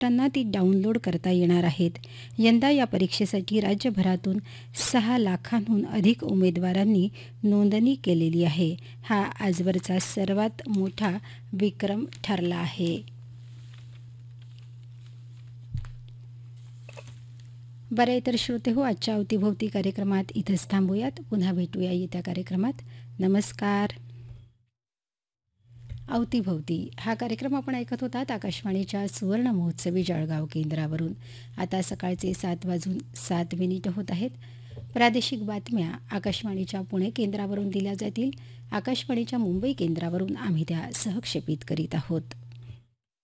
महाराष्ट्रांना ती डाउनलोड करता येणार आहेत. यंदा या परीक्षेसाठी राज्यभरातून 6 लाखांहून अधिक उमेदवारांनी नोंदणी केलेली आहे. हा आजवरचा सर्वात मोठा विक्रम ठरला आहे. बरं, तर श्रोते हो, आजच्या अवतीभोवती कार्यक्रमात इथंच थांबूयात. पुन्हा भेटूया येत्या कार्यक्रमात. नमस्कार. अवतीभोवती हा कार्यक्रम आपण ऐकत होतात आकाशवाणीच्या सुवर्ण महोत्सवी जळगाव केंद्रावरून. आता सकाळचे 7:07 होत आहेत. प्रादेशिक बातम्या आकाशवाणीच्या पुणे केंद्रावरून दिल्या जातील. आकाशवाणीच्या मुंबई केंद्रावरून आम्ही त्या सहक्षेपित करीत आहोत.